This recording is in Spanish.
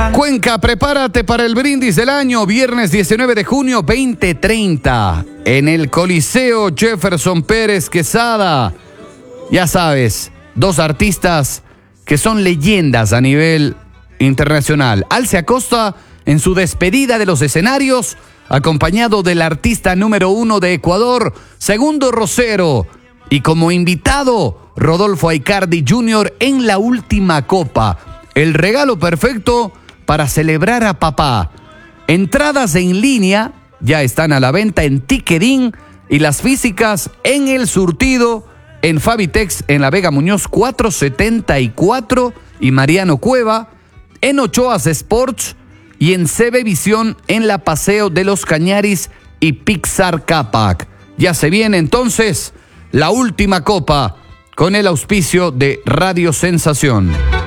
Cuenca, prepárate para el brindis del año, viernes 19 de junio 2030, en el Coliseo Jefferson Pérez Quesada. Ya sabes, dos artistas que son leyendas a nivel internacional. Alce Acosta en su despedida de los escenarios, acompañado del artista número 1 de Ecuador, Segundo Rosero, y como invitado, Rodolfo Aicardi Jr. en la última copa. El regalo perfecto para celebrar a papá. Entradas en línea ya están a la venta en Ticketing y las físicas en El Surtido, en Fabitex, en la Vega Muñoz 474 y Mariano Cueva, en Ochoas Sports y en CB Visión en la Paseo de los Cañaris y Pixar Capac. Ya se viene entonces la última copa con el auspicio de Radio Sensación.